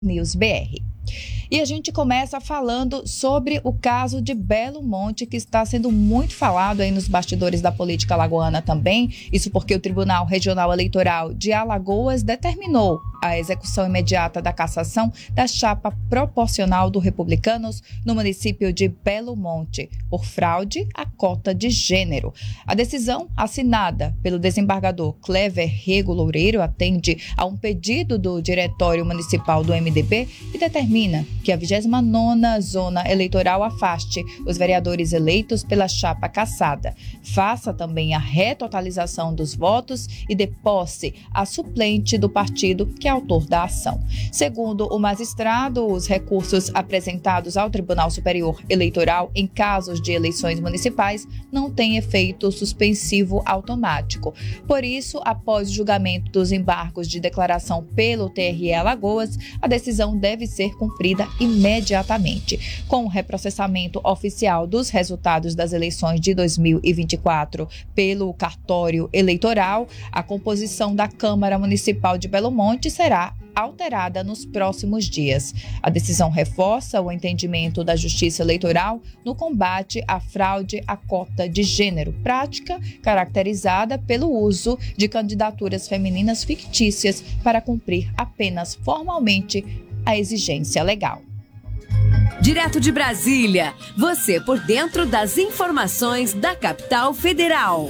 News BR. E a gente começa falando sobre o caso de Belo Monte, que está sendo muito falado aí nos bastidores da política alagoana também. Isso porque o Tribunal Regional Eleitoral de Alagoas determinou a execução imediata da cassação da chapa proporcional do Republicanos no município de Belo Monte, por fraude à cota de gênero. A decisão, assinada pelo desembargador Clever Rego Loureiro, atende a um pedido do Diretório Municipal do MDB e determina que a 29ª Zona Eleitoral afaste os vereadores eleitos pela chapa cassada, faça também a retotalização dos votos e dê posse a suplente do partido que é autor da ação. Segundo o magistrado, os recursos apresentados ao Tribunal Superior Eleitoral em casos de eleições municipais não têm efeito suspensivo automático. Por isso, após o julgamento dos embargos de declaração pelo TRE Alagoas, a decisão deve ser cumprida imediatamente. Com o reprocessamento oficial dos resultados das eleições de 2024 pelo cartório eleitoral, a composição da Câmara Municipal de Belo Monte será alterada nos próximos dias. A decisão reforça o entendimento da Justiça Eleitoral no combate à fraude à cota de gênero, prática caracterizada pelo uso de candidaturas femininas fictícias para cumprir apenas formalmente a exigência legal. Direto de Brasília, você por dentro das informações da capital federal.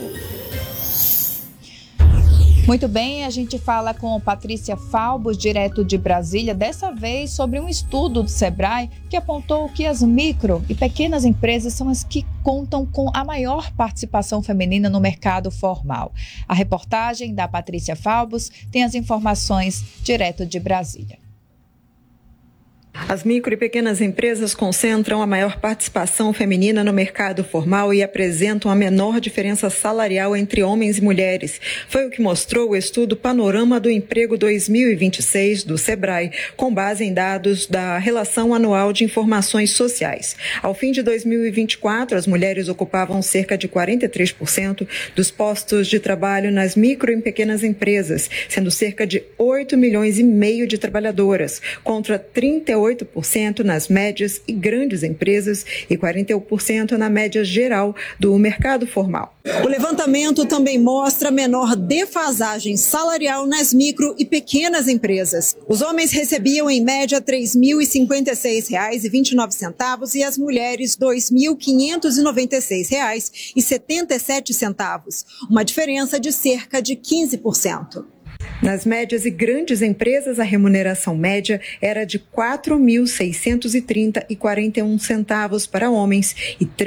Muito bem, a gente fala com Patrícia Falbos, direto de Brasília, dessa vez sobre um estudo do Sebrae que apontou que as micro e pequenas empresas são as que contam com a maior participação feminina no mercado formal. A reportagem da Patrícia Falbos tem as informações direto de Brasília. As micro e pequenas empresas concentram a maior participação feminina no mercado formal e apresentam a menor diferença salarial entre homens e mulheres. Foi o que mostrou o estudo Panorama do Emprego 2026 do Sebrae, com base em dados da Relação Anual de Informações Sociais. Ao fim de 2024, as mulheres ocupavam cerca de 43% dos postos de trabalho nas micro e pequenas empresas, sendo cerca de 8,5 milhões de trabalhadoras, contra 38% nas médias e grandes empresas e 41% na média geral do mercado formal. O levantamento também mostra menor defasagem salarial nas micro e pequenas empresas. Os homens recebiam em média R$ 3.056,29 e as mulheres R$ 2.596,77, uma diferença de cerca de 15%. Nas médias e grandes empresas, a remuneração média era de R$ 4.630,41 para homens e R$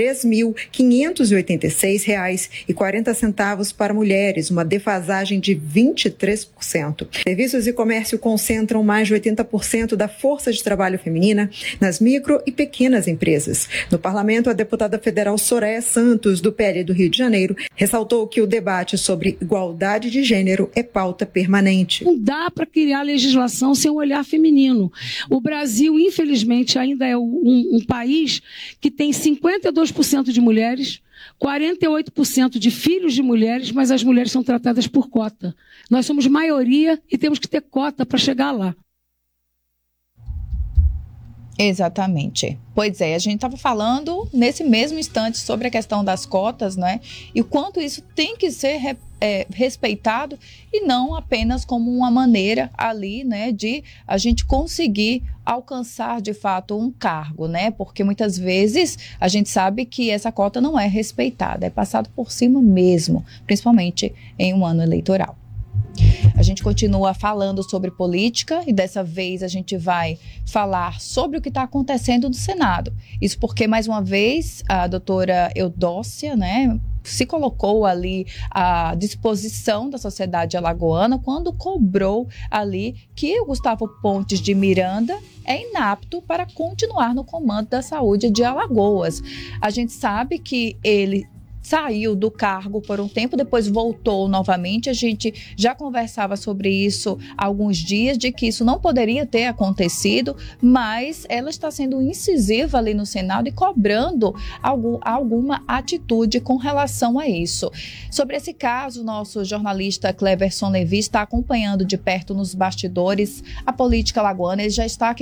3.586,40 para mulheres, uma defasagem de 23%. Serviços e comércio concentram mais de 80% da força de trabalho feminina nas micro e pequenas empresas. No parlamento, a deputada federal Soraya Santos, do PL do Rio de Janeiro, ressaltou que o debate sobre igualdade de gênero é pauta permanente. Não dá para criar legislação sem um olhar feminino. O Brasil, infelizmente, ainda é um país que tem 52% de mulheres, 48% de filhos de mulheres, mas as mulheres são tratadas por cota. Nós somos maioria e temos que ter cota para chegar lá. Exatamente. Pois é, a gente estava falando nesse mesmo instante sobre a questão das cotas, né? E o quanto isso tem que ser respeitado e não apenas como uma maneira ali, né, de a gente conseguir alcançar de fato um cargo, né? Porque muitas vezes a gente sabe que essa cota não é respeitada, é passado por cima mesmo, principalmente em um ano eleitoral. A gente continua falando sobre política e dessa vez a gente vai falar sobre o que está acontecendo no Senado. Isso porque, mais uma vez, a doutora Eudócia, né, se colocou ali à disposição da sociedade alagoana quando cobrou ali que o Gustavo Pontes de Miranda é inapto para continuar no comando da saúde de Alagoas. A gente sabe que ele saiu do cargo por um tempo, depois voltou novamente. A gente já conversava sobre isso há alguns dias, de que isso não poderia ter acontecido, mas ela está sendo incisiva ali no Senado e cobrando alguma atitude com relação a isso. Sobre esse caso, nosso jornalista Cleverson Levi está acompanhando de perto nos bastidores a política alagoana. Ele já está aqui